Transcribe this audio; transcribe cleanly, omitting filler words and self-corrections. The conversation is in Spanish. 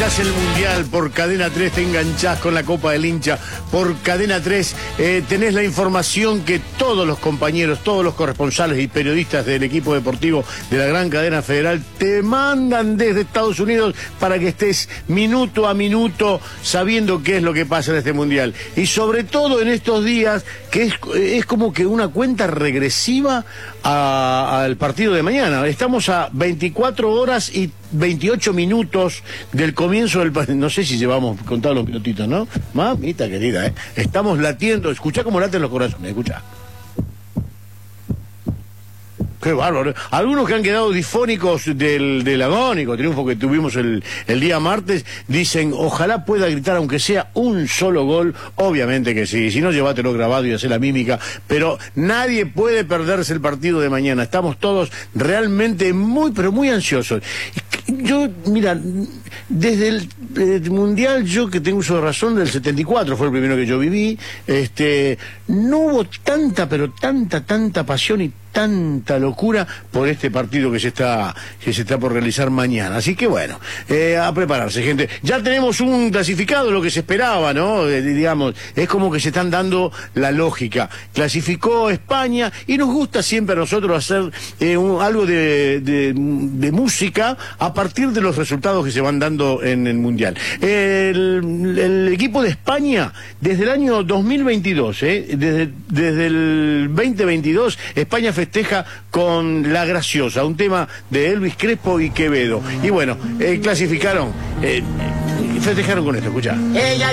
escuchás el Mundial por Cadena 3, te enganchás con la Copa del Hincha. Por Cadena 3 tenés la información que todos los compañeros, todos los corresponsales y periodistas del equipo deportivo de la gran cadena federal te mandan desde Estados Unidos para que estés minuto a minuto sabiendo qué es lo que pasa en este Mundial. Y sobre todo en estos días, que es como que una cuenta regresiva al partido de mañana. Estamos a 24 horas y 28 minutos del comienzo del partido. No sé si llevamos contados los minutitos, ¿no? Mamita querida, estamos latiendo. Escuchá cómo laten los corazones, escuchá. Qué bárbaro. Algunos que han quedado difónicos del agónico triunfo que tuvimos el día martes, dicen, ojalá pueda gritar aunque sea un solo gol. Obviamente que sí, si no, llévatelo grabado y hacé la mímica, pero nadie puede perderse el partido de mañana. Estamos todos realmente pero muy ansiosos. Yo, mira, desde el Mundial, yo que tengo uso de razón, del 74 fue el primero que yo viví, no hubo tanta pasión y tanta locura por este partido que se está por realizar mañana. Así que bueno, a prepararse, gente. Ya tenemos un clasificado, lo que se esperaba, ¿no? Digamos, es como que se están dando la lógica. Clasificó España y nos gusta siempre a nosotros hacer algo de música a partir de los resultados que se van dando en el Mundial. El equipo de España, desde el año 2022, desde el 2022, España festeja con La Graciosa, un tema de Elvis Crespo y Quevedo. Y bueno, clasificaron, festejaron con esto, escuchá.